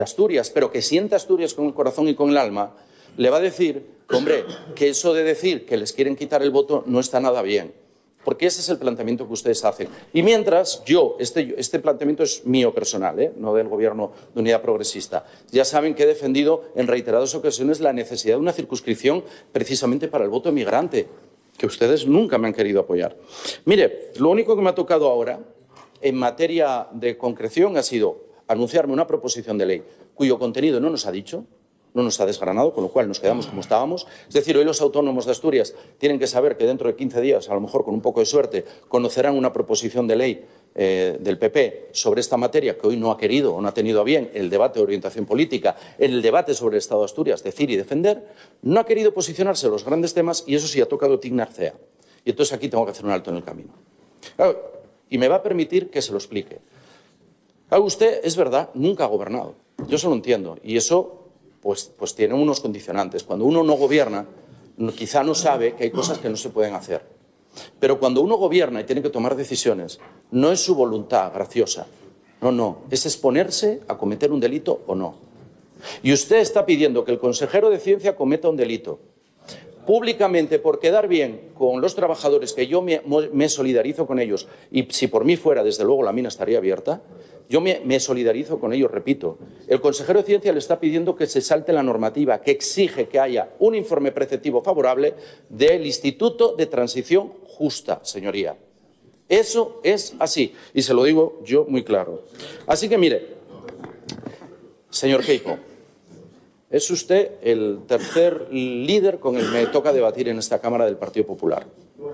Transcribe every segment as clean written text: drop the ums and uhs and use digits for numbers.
Asturias, pero que sienta Asturias con el corazón y con el alma, le va a decir, hombre, que eso de decir que les quieren quitar el voto no está nada bien. Porque ese es el planteamiento que ustedes hacen. Y mientras, este planteamiento es mío personal, no del Gobierno de Unidad Progresista. Ya saben que he defendido en reiteradas ocasiones la necesidad de una circunscripción precisamente para el voto emigrante, que ustedes nunca me han querido apoyar. Mire, lo único que me ha tocado ahora, en materia de concreción, ha sido anunciarme una proposición de ley cuyo contenido no nos ha dicho, no nos ha desgranado, con lo cual nos quedamos como estábamos. Es decir, hoy los autónomos de Asturias tienen que saber que dentro de 15 días, a lo mejor con un poco de suerte, conocerán una proposición de ley del PP sobre esta materia que hoy no ha querido o no ha tenido a bien el debate de orientación política, en el debate sobre el Estado de Asturias, decir y defender, no ha querido posicionarse en los grandes temas y eso sí ha tocado Tignarcea. Y entonces aquí tengo que hacer un alto en el camino. Claro, y me va a permitir que se lo explique. Claro, usted, es verdad, nunca ha gobernado. Yo eso lo entiendo y eso pues tiene unos condicionantes. Cuando uno no gobierna, quizá no sabe que hay cosas que no se pueden hacer. Pero cuando uno gobierna y tiene que tomar decisiones, no es su voluntad graciosa. No, es exponerse a cometer un delito o no. Y usted está pidiendo que el consejero de Ciencia cometa un delito públicamente por quedar bien con los trabajadores, que yo me solidarizo con ellos, y si por mí fuera, desde luego, la mina estaría abierta. Yo me solidarizo con ellos, repito. El consejero de Ciencia le está pidiendo que se salte la normativa que exige que haya un informe preceptivo favorable del Instituto de Transición Justa, señoría. Eso es así, y se lo digo yo muy claro. Así que, mire, señor Queipo, es usted el tercer líder con el que me toca debatir en esta Cámara del Partido Popular.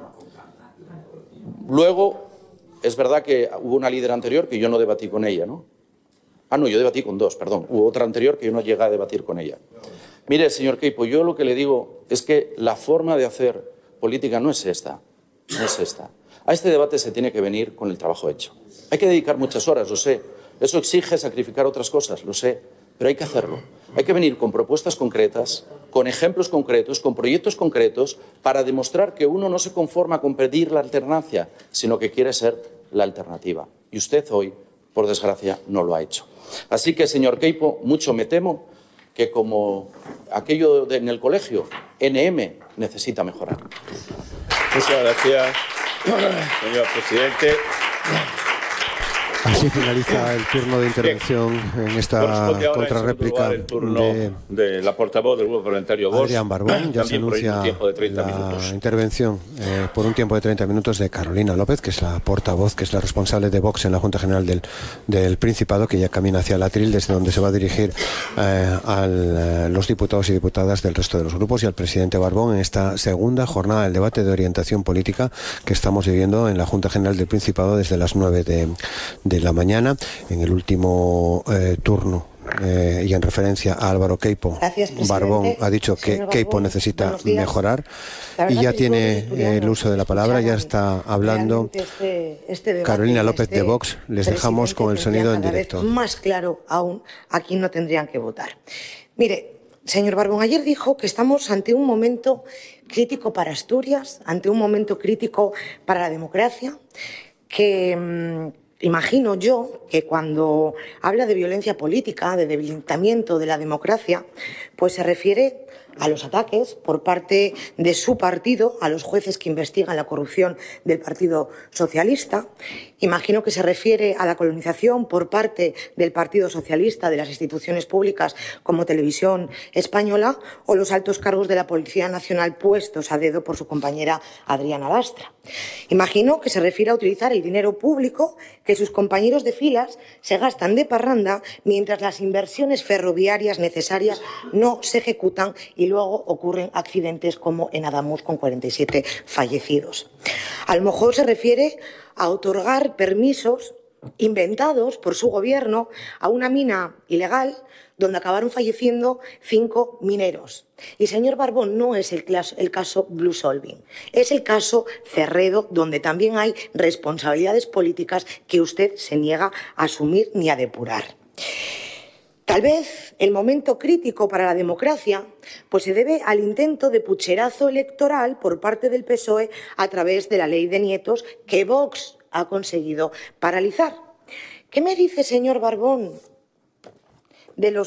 Luego, es verdad que hubo una líder anterior que yo no debatí con ella, ¿no? No, yo debatí con dos, perdón. Hubo otra anterior que yo no llegué a debatir con ella. Mire, señor Queipo, yo lo que le digo es que la forma de hacer política no es esta. No es esta. A este debate se tiene que venir con el trabajo hecho. Hay que dedicar muchas horas, lo sé. Eso exige sacrificar otras cosas, lo sé. Pero hay que hacerlo. Hay que venir con propuestas concretas, con ejemplos concretos, con proyectos concretos, para demostrar que uno no se conforma con pedir la alternancia, sino que quiere ser la alternativa. Y usted hoy, por desgracia, no lo ha hecho. Así que, señor Queipo, mucho me temo que como aquello en el colegio, NM necesita mejorar. Muchas gracias, señor presidente. Así finaliza el turno de intervención en esta contrarréplica el turno de la portavoz del Grupo Parlamentario Vox. Adrián Barbón. Ya se anuncia la intervención por un tiempo de 30 minutos de Carolina López, que es la portavoz, que es la responsable de Vox en la Junta General del Principado, que ya camina hacia el atril, desde donde se va a dirigir a los diputados y diputadas del resto de los grupos y al presidente Barbón en esta segunda jornada del debate de orientación política que estamos viviendo en la Junta General del Principado desde las 9 de la mañana. En el último turno y en referencia a Álvaro Queipo, Barbón ha dicho que Queipo necesita mejorar y ya tiene el uso de la palabra, ya está hablando Carolina López de Vox. Les dejamos con el sonido en directo. Más claro aún a quién no tendrían que votar. Mire, señor Barbón, ayer dijo que estamos ante un momento crítico para Asturias, ante un momento crítico para la democracia, que imagino yo que cuando habla de violencia política, de debilitamiento de la democracia, pues se refiere a los ataques por parte de su partido a los jueces que investigan la corrupción del Partido Socialista. Imagino que se refiere a la colonización por parte del Partido Socialista de las instituciones públicas como Televisión Española o los altos cargos de la Policía Nacional puestos a dedo por su compañera Adriana Lastra. Imagino que se refiere a utilizar el dinero público que sus compañeros de filas se gastan de parranda mientras las inversiones ferroviarias necesarias no se ejecutan y luego ocurren accidentes como en Adamuz con 47 fallecidos. A lo mejor se refiere a otorgar permisos inventados por su gobierno a una mina ilegal donde acabaron falleciendo 5 mineros. Y, señor Barbón, no es el caso Blue Solving, es el caso Cerredo, donde también hay responsabilidades políticas que usted se niega a asumir ni a depurar. Tal vez el momento crítico para la democracia pues se debe al intento de pucherazo electoral por parte del PSOE a través de la ley de nietos que Vox ha conseguido paralizar. ¿Qué me dice, señor Barbón, de los